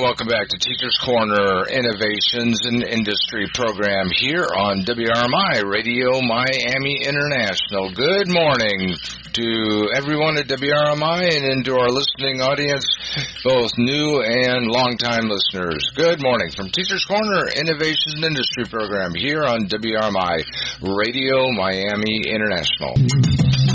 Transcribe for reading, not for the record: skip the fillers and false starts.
welcome back to Teachers Corner Innovations in Industry program here on WRMI Radio Miami International. Good morning to everyone at WRMI and to our listening audience, both new and longtime listeners. Good morning from Teachers Corner Innovations in Industry program here on WRMI Radio Miami International.